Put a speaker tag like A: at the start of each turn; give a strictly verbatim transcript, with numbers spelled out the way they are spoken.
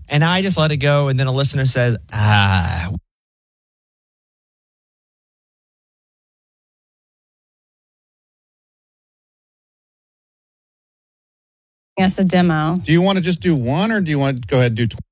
A: And I just let it go. And then a listener says, ah.
B: Yes, a demo.
C: Do you want to just do one or do you want to go ahead and do twenty?